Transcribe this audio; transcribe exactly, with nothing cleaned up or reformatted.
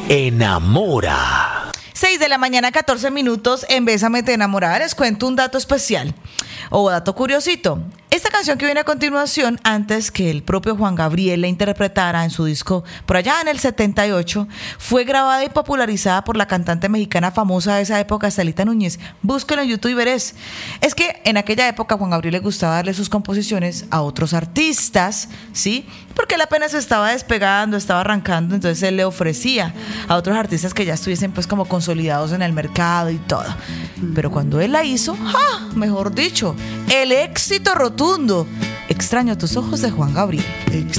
enamora. seis de la mañana, catorce minutos. En Bésame te enamorarás. Les cuento un dato especial o dato curiosito. Esta canción que viene a continuación, antes que el propio Juan Gabriel la interpretara en su disco por allá en el setenta y ocho, fue grabada y popularizada por la cantante mexicana famosa de esa época, Estelita Núñez. Búsquenlo en YouTube y veréis. Es que en aquella época Juan Gabriel le gustaba darle sus composiciones a otros artistas, ¿sí? Porque él apenas estaba despegando, estaba arrancando, entonces él le ofrecía a otros artistas que ya estuviesen pues como consolidados en el mercado y todo. Pero cuando él la hizo, ¡ja! Mejor dicho, el éxito rotundo. Extraño tus ojos de Juan Gabriel.